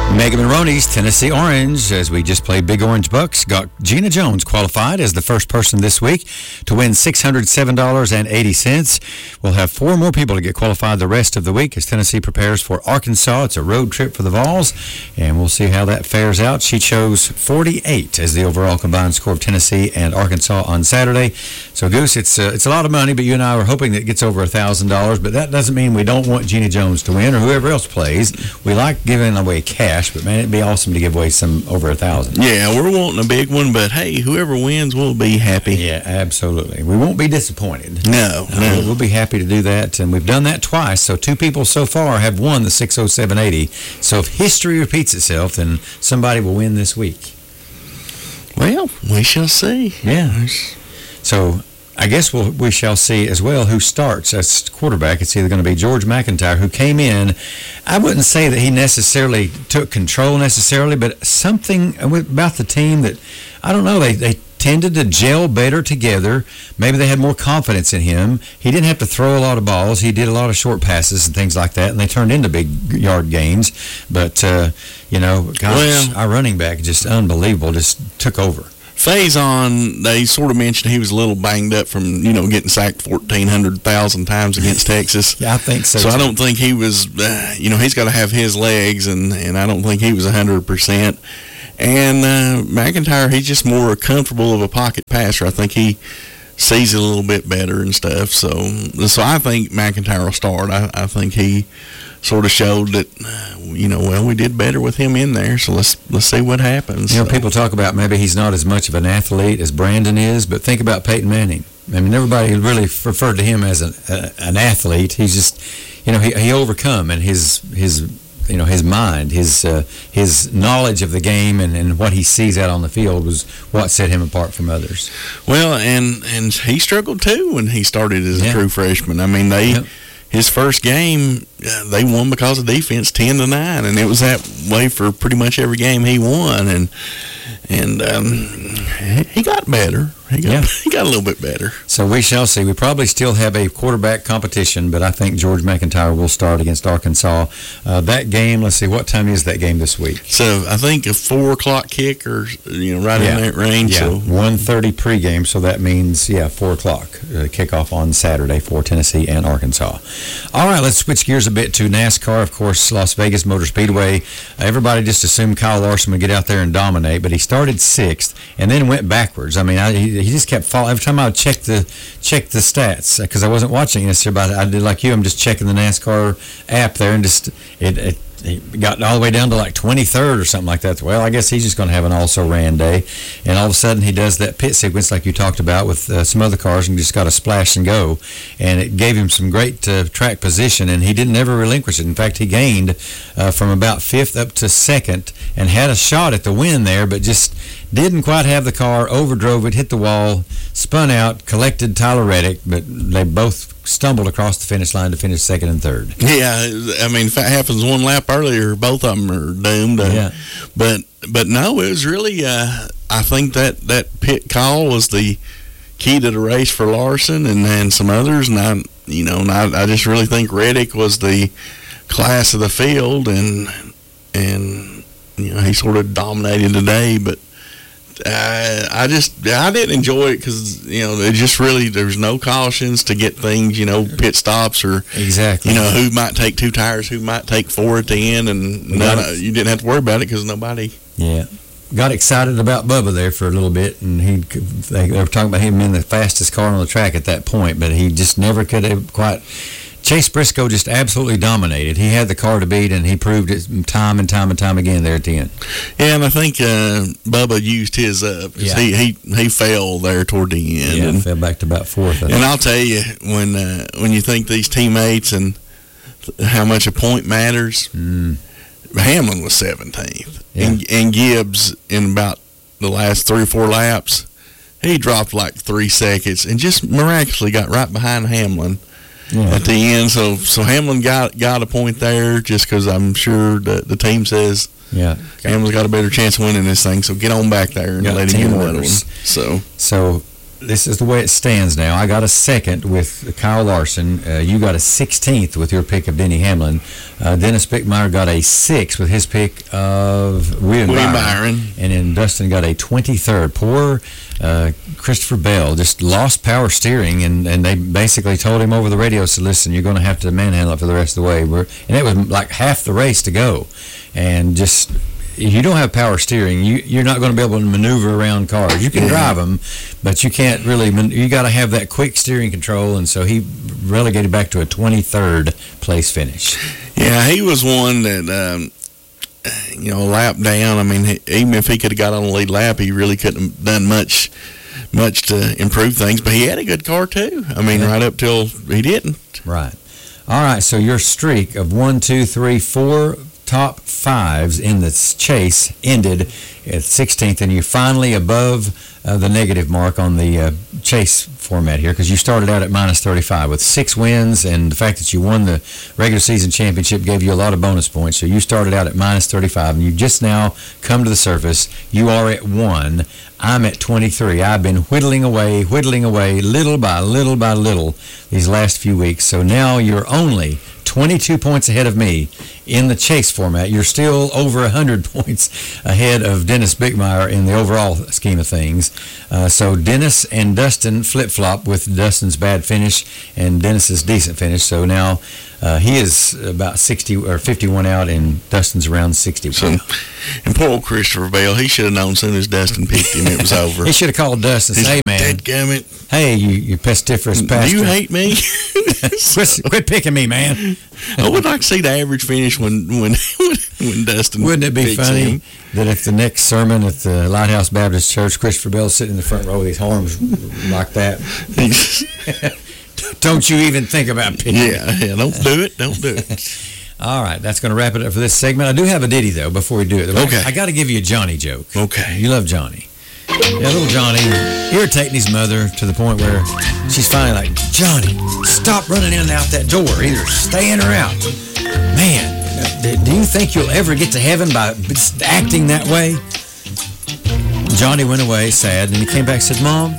Megan Maroney's Tennessee Orange, as we just played Big Orange Bucks, got Gina Jones qualified as the first person this week to win $607.80. We'll have 4 more people to get qualified the rest of the week as Tennessee prepares for Arkansas. It's a road trip for the Vols, and we'll see how that fares out. She chose 48 as the overall combined score of Tennessee and Arkansas on Saturday. So, Goose, it's a lot of money, but you and I are hoping that it gets over $1,000, but that doesn't mean we don't want Gina Jones to win or whoever else plays. We like giving away cash, but man, it'd be awesome to give away some over $1,000. Yeah, we're wanting a big one, but hey, whoever wins will be happy. Yeah, absolutely. We won't be disappointed. No. We'll be happy to do that, and we've done that twice. So 2 people so far have won the 60780. So if history repeats itself, then somebody will win this week. Well, we shall see. Yeah. So I guess we shall see as well who starts as quarterback. It's either going to be George McIntyre, who came in. I wouldn't say that he necessarily took control necessarily, but something about the team that, I don't know, they tended to gel better together. Maybe they had more confidence in him. He didn't have to throw a lot of balls. He did a lot of short passes and things like that, and they turned into big yard gains. But, gosh, our running back, just unbelievable, just took over. Faison, they sort of mentioned he was a little banged up from, getting sacked 1,400,000 times against Texas. Yeah, I think so. So I don't think he was, he's got to have his legs, and I don't think he was 100%. And McIntyre, he's just more comfortable of a pocket passer. I think he sees it a little bit better and stuff. So I think McIntyre will start. I think he sort of showed that, we did better with him in there. So let's see what happens. People talk about maybe he's not as much of an athlete as Brandon is, but think about Peyton Manning. I mean, everybody really referred to him as an athlete. He's just, he overcome, and his mind, his knowledge of the game and what he sees out on the field was what set him apart from others. Well, and he struggled too when he started as a true freshman. I mean, his first game, they won because of defense, 10-9, and it was that way for pretty much every game he won. And he got better. He got a little bit better. So we shall see. We probably still have a quarterback competition, but I think George McIntyre will start against Arkansas. That game, let's see, what time is that game this week? So I think a 4 o'clock kick or, right in that range. Yeah, so 1:30 pregame, so that means, 4 o'clock kickoff on Saturday for Tennessee and Arkansas. All right, let's switch gears a bit to NASCAR. Of course, Las Vegas Motor Speedway. Everybody just assumed Kyle Larson would get out there and dominate, but he started 6th and then went backwards. I mean, he just kept falling. Every time I would check the stats, because I wasn't watching necessarily, but I did like you. I'm just checking the NASCAR app there, and just it got all the way down to like 23rd or something like that. Well, I guess he's just going to have an also-ran day. And all of a sudden, he does that pit sequence like you talked about with some other cars and just got a splash and go. And it gave him some great track position, and he didn't ever relinquish it. In fact, he gained from about 5th up to 2nd and had a shot at the win there, but just didn't quite have the car, overdrove it, hit the wall, spun out, collected Tyler Reddick, but they both stumbled across the finish line to finish 2nd and 3rd. Yeah, I mean, if that happens one lap earlier, both of them are doomed. But no, it was really, I think that pit call was the key to the race for Larson and some others, and I just really think Reddick was the class of the field, and he sort of dominated today, but I didn't enjoy it because it just really, there's no cautions to get things, pit stops or exactly, who might take 2 tires, who might take 4 at the end, and you didn't have to worry about it because nobody. Yeah, got excited about Bubba there for a little bit, and they were talking about him being the fastest car on the track at that point, but he just never could have quite. Chase Briscoe just absolutely dominated. He had the car to beat, and he proved it time and time again there at the end. Yeah, and I think Bubba used his up. Yeah. He fell there toward the end. Yeah, and fell back to about 4th. And I'll tell you, when you think these teammates and how much a point matters, Hamlin was 17th. Yeah. And Gibbs, in about the last 3 or 4 laps, he dropped like 3 seconds and just miraculously got right behind Hamlin. Yeah. At the end, so Hamlin got a point there just because I'm sure the team says Hamlin's got a better chance of winning this thing. So get on back there and let him get another one. So this is the way it stands now. I got a second with Kyle Larson. You got a 16th with your pick of Denny Hamlin. Dennis Bickmeyer got a 6th with his pick of William Byron. And then Dustin got a 23rd. Poor Christopher Bell just lost power steering, and they basically told him over the radio, so listen, you're going to have to manhandle it for the rest of the way. And it was like half the race to go. And just... if you don't have power steering, you're not going to be able to maneuver around cars. You can drive them, but you can't really. You got to have that quick steering control, and so he relegated back to a 23rd place finish. Yeah, he was one that a lap down. I mean, even if he could have got on the lead lap, he really couldn't have done much to improve things. But he had a good car too. I mean, right up till he didn't. Right. All right. So your streak of 1, 2, 3, 4. Top 5s in the chase ended at 16th, and you're finally above the negative mark on the chase format here, because you started out at minus 35 with 6 wins, and the fact that you won the regular season championship gave you a lot of bonus points. So you started out at minus 35, and you just now come to the surface. You are at 1. I'm at 23. I've been whittling away, little by little, these last few weeks. So now you're only 22 points ahead of me in the chase format. You're still over 100 points ahead of Dennis Bickmeyer in the overall scheme of things. So Dennis and Dustin flip-flop with Dustin's bad finish and Dennis's decent finish. So now he is about 60 or 51 out, and Dustin's around 61. So, and poor old Christopher Bell, he should have known as soon as Dustin picked him it was over. He should have called Dustin and said, "Hey, man, dadgummit. Hey, you pestiferous pastor. Do you hate me?" Quit picking me, man. I would like to see the average finish when Dustin. Wouldn't it be funny him. that if the next sermon at the Lighthouse Baptist Church, Christopher Bell's sitting in the front row with his arms like that? Don't you even think about picking me. Yeah, don't do it. All right, that's going to wrap it up for this segment. I do have a ditty, though, before we do it. Okay. I got to give you a Johnny joke. Okay. You love Johnny. Yeah, little Johnny irritating his mother to the point where she's finally like, "Johnny, stop running in and out that door. Either stay in or out." Man, do you think you'll ever get to heaven by acting that way? Johnny went away sad, and he came back and said, "Mom,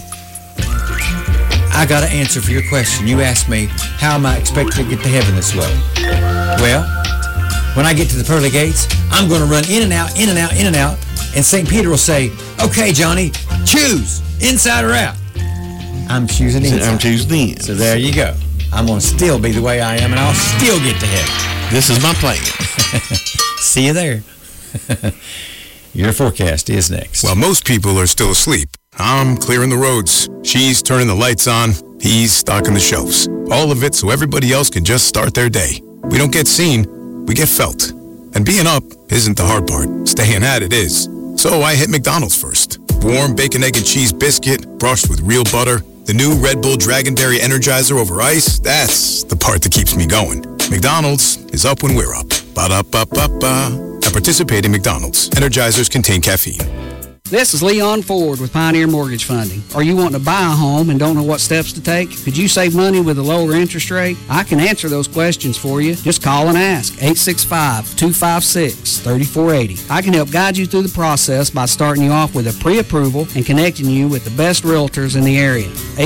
I got an answer for your question. You asked me, how am I expected to get to heaven this way? Well, when I get to the pearly gates, I'm going to run in and out, in and out, in and out, and St. Peter will say, 'Okay, Johnny, choose, inside or out.' I'm choosing inside. I'm choosing in. So there you go. I'm going to still be the way I am, and I'll still get to heaven. This is my plan. See you there. Your forecast is next. While most people are still asleep, I'm clearing the roads. She's turning the lights on. He's stocking the shelves. All of it so everybody else can just start their day. We don't get seen, we get felt. And being up isn't the hard part. Staying at it is. So I hit McDonald's first. Warm bacon, egg, and cheese biscuit, brushed with real butter. The new Red Bull Dragonberry Energizer over ice, that's the part that keeps me going. McDonald's is up when we're up. Ba-da-ba-ba-ba. At participating McDonald's, Energizers contain caffeine. This is Leon Ford with Pioneer Mortgage Funding. Are you wanting to buy a home and don't know what steps to take? Could you save money with a lower interest rate? I can answer those questions for you. Just call and ask. 865-256-3480. I can help guide you through the process by starting you off with a pre-approval and connecting you with the best realtors in the area.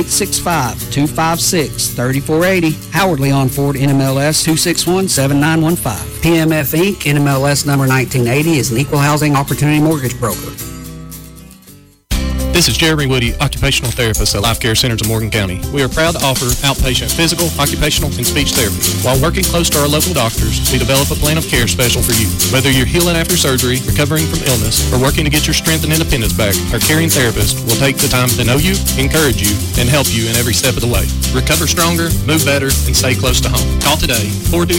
865-256-3480. Howard Leon Ford, NMLS 261-7915. PMF Inc., NMLS number 1980, is an equal housing opportunity mortgage broker. This is Jeremy Woody, occupational therapist at Life Care Centers of Morgan County. We are proud to offer outpatient physical, occupational, and speech therapy. While working close to our local doctors, we develop a plan of care special for you. Whether you're healing after surgery, recovering from illness, or working to get your strength and independence back, our caring therapist will take the time to know you, encourage you, and help you in every step of the way. Recover stronger, move better, and stay close to home. Call today,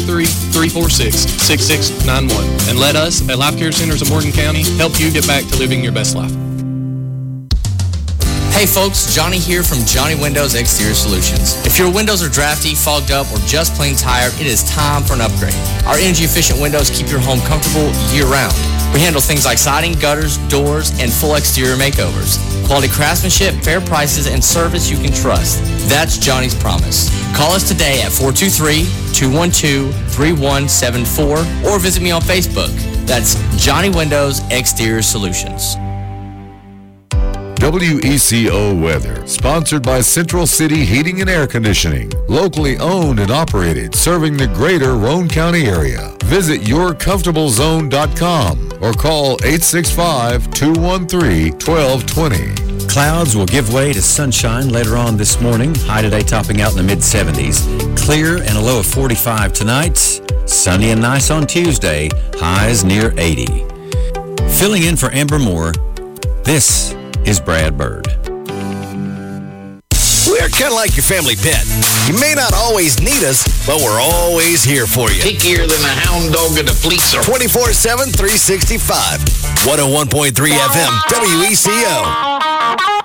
423-346-6691, and let us at Life Care Centers of Morgan County help you get back to living your best life. Hey folks, Johnny here from Johnny Windows Exterior Solutions. If your windows are drafty, fogged up, or just plain tired, it is time for an upgrade. Our energy-efficient windows keep your home comfortable year-round. We handle things like siding, gutters, doors, and full exterior makeovers. Quality craftsmanship, fair prices, and service you can trust. That's Johnny's promise. Call us today at 423-212-3174 or visit me on Facebook. That's Johnny Windows Exterior Solutions. WECO weather, sponsored by Central City Heating and Air Conditioning, locally owned and operated, serving the greater Roane County area. Visit yourcomfortablezone.com or call 865-213-1220. Clouds will give way to sunshine later on this morning. High today topping out in the mid-70s. Clear and a low of 45 tonight. Sunny and nice on Tuesday. Highs near 80. Filling in for Amber Moore, this is Brad Bird. We're kind of like your family pet. You may not always need us, but we're always here for you. Pickier than a hound dog at a police officer. 24/7, 365. 101.3 FM, WECO.